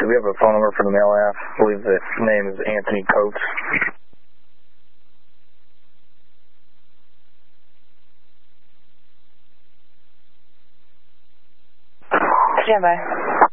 we have a phone number for the male app. I believe the name is Anthony Coates. Stand by.